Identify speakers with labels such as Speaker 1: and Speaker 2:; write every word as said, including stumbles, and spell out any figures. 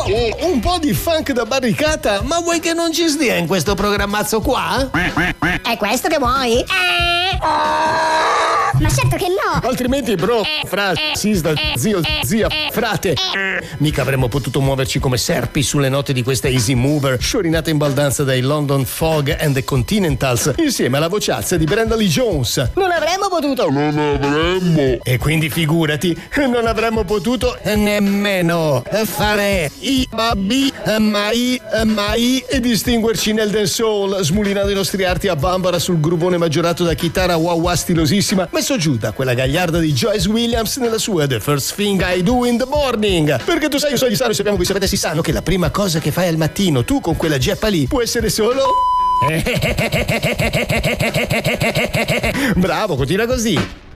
Speaker 1: Un po' di funk da barricata, ma vuoi che non ci stia in questo programmazzo qua?
Speaker 2: È questo che vuoi? Ma certo che no!
Speaker 1: Altrimenti, bro, fra, sista, zio, zia, frate, mica avremmo potuto muoverci come serpi sulle note di questa Easy Mover, sciorinata in baldanza dai London Fog and the Continentals, insieme alla vociazza di Brenda Lee Jones.
Speaker 2: Non avremmo potuto!
Speaker 3: Non avremmo.
Speaker 1: E quindi figurati, non avremmo potuto nemmeno fare i babbi mai mai e distinguerci nel dancehall, smulinando i nostri arti a bambara sul gruvone maggiorato da chitarra wah wah stilosissima, messo giù da quella gagliarda di Joyce Williams nella sua The First Thing I Do in the Morning. Perché tu sai, io so gli sano, sappiamo, voi sapete, si sanno che la prima cosa che fai al mattino tu con quella geppa lì può essere solo... Bravo, continua così.